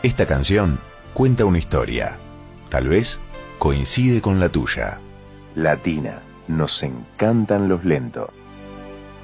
Esta canción cuenta una historia. Tal vez coincide con la tuya. Latina, nos encantan los lentos.